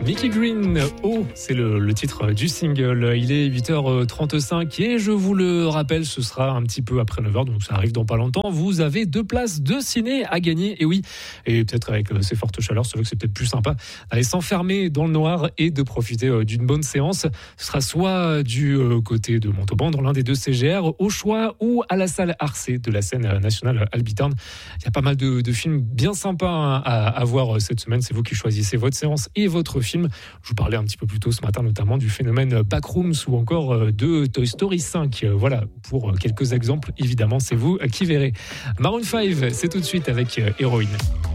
Mickey Green, Oh, c'est le titre du single. Il est 8h35 et je vous le rappelle, ce sera un petit peu après 9h, donc ça arrive dans pas longtemps. Vous avez 2 places de ciné à gagner. Et oui, et peut-être avec ces fortes chaleurs, c'est vrai que c'est peut-être plus sympa d'aller s'enfermer dans le noir et de profiter d'une bonne séance. Ce sera soit du côté de Montauban, dans l'un des 2 CGR, au choix, ou à la salle Arcé de la scène nationale Albiturne. Il y a pas mal de films bien sympas à voir cette semaine. C'est vous qui choisissez votre séance et votre film. Je vous parlais un petit peu plus tôt ce matin notamment du phénomène Backrooms ou encore de Toy Story 5. Voilà, pour quelques exemples, évidemment, c'est vous qui verrez. Maroon 5, c'est tout de suite avec Héroïne.